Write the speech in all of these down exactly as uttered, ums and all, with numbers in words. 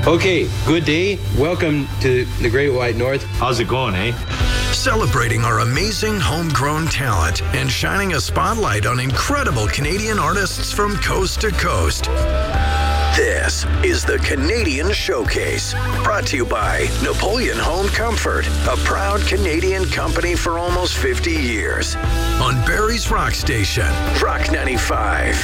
Okay, good day. Welcome to the Great White North. How's it going, eh? Celebrating our amazing homegrown talent and shining a spotlight on incredible Canadian artists from coast to coast. This is the Canadian Showcase, brought to you by Napoleon Home Comfort, a proud Canadian company for almost fifty years. On Barrie's Rock Station, Rock ninety-five.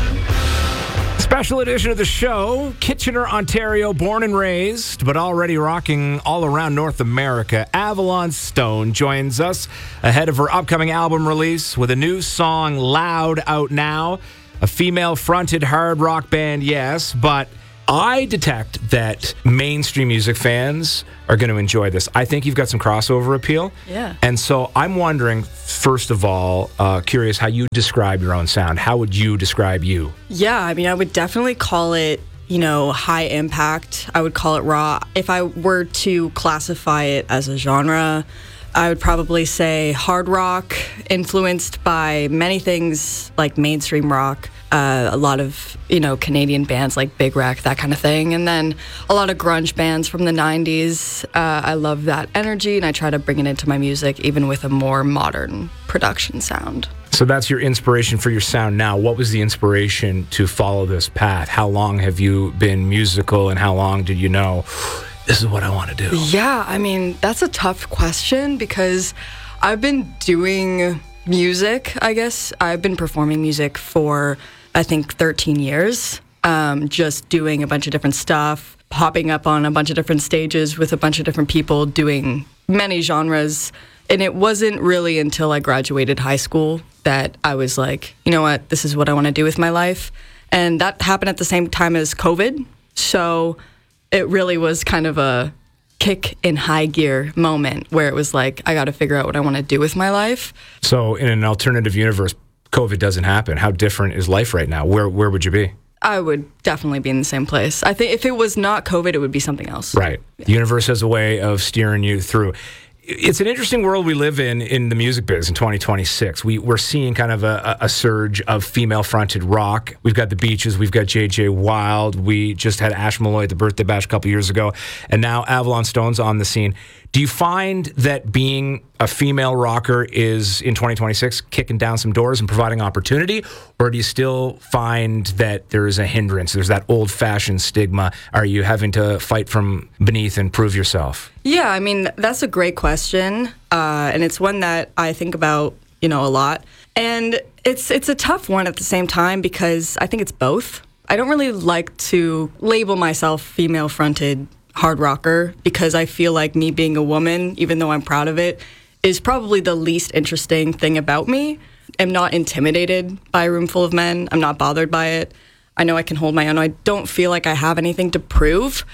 Special edition of the show, Kitchener, Ontario, born and raised, but already rocking all around North America. Avalon Stone joins us ahead of her upcoming album release with a new song, Loud, out now. A female-fronted hard rock band, yes, but I detect that mainstream music fans are going to enjoy this. I think you've got some crossover appeal. Yeah. And so I'm wondering, first of all, uh, curious how you describe your own sound. How would you describe you? Yeah, I mean, I would definitely call it, you know, high impact. I would call it raw. If I were to classify it as a genre, I would probably say hard rock, influenced by many things like mainstream rock, uh, a lot of, you know, Canadian bands like Big Wreck, that kind of thing, and then a lot of grunge bands from the nineties. Uh, I love that energy, and I try to bring it into my music, even with a more modern production sound. So that's your inspiration for your sound now. What was the inspiration to follow this path? How long have you been musical, and how long did you know this is what I want to do? Yeah, I mean, that's a tough question because I've been doing music, I guess. I've been performing music for, I think, thirteen years, um, just doing a bunch of different stuff, popping up on a bunch of different stages with a bunch of different people, doing many genres. And it wasn't really until I graduated high school that I was like, you know what, this is what I want to do with my life. And that happened at the same time as COVID. So it really was kind of a kick in high gear moment where it was like, I got to figure out what I want to do with my life. So in an alternative universe, COVID doesn't happen. How different is life right now? Where where would you be? I would definitely be in the same place. I think if it was not COVID, it would be something else. Right. Yeah. The universe has a way of steering you through. It's an interesting world we live in in the music biz in twenty twenty-six. We, we're seeing kind of a, a surge of female-fronted rock. We've got the Beaches. We've got J J Wild. We just had Ash Malloy at the Birthday Bash a couple years ago. And now Avalon Stone's on the scene. Do you find that being a female rocker is, in twenty twenty-six, kicking down some doors and providing opportunity? Or do you still find that there's a hindrance? There's that old-fashioned stigma. Are you having to fight from beneath and prove yourself? Yeah, I mean, that's a great question. Uh, and it's one that I think about, you know, a lot. And it's it's a tough one at the same time because I think it's both. I don't really like to label myself female-fronted hard rocker because I feel like me being a woman, even though I'm proud of it, is probably the least interesting thing about me. I'm not intimidated by a room full of men. I'm not bothered by it. I know I can hold my own. I don't feel like I have anything to prove.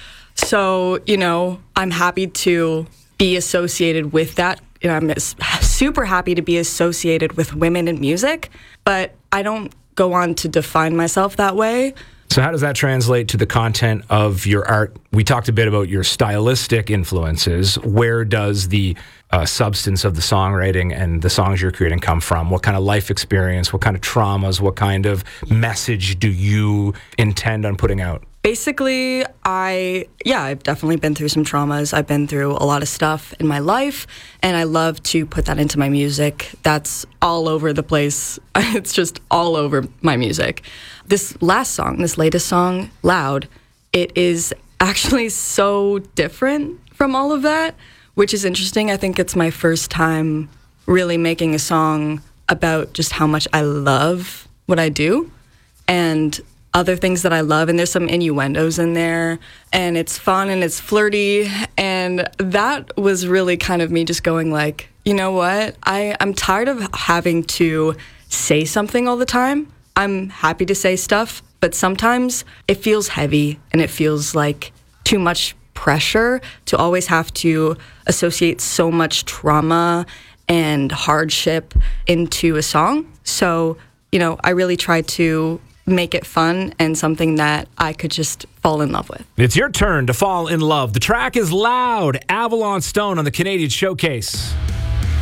So, you know, I'm happy to be associated with that. You know, I'm super happy to be associated with women in music, but I don't go on to define myself that way. So how does that translate to the content of your art? We talked a bit about your stylistic influences. Where does the uh, substance of the songwriting and the songs you're creating come from? What kind of life experience, what kind of traumas, what kind of message do you intend on putting out? Basically, I, yeah, I've definitely been through some traumas. I've been through a lot of stuff in my life, and I love to put that into my music. That's all over the place. It's just all over my music. This last song, this latest song, Loud, it is actually so different from all of that, which is interesting. I think it's my first time really making a song about just how much I love what I do and other things that I love, and there's some innuendos in there, and it's fun and it's flirty, and that was really kind of me just going like, you know what, I, I'm tired of having to say something all the time. I'm happy to say stuff, but sometimes it feels heavy and it feels like too much pressure to always have to associate so much trauma and hardship into a song. So, you know, I really try to make it fun and something that I could just fall in love with. It's your turn to fall in love. The track is Loud, Avalon Stone on the Canadian Showcase.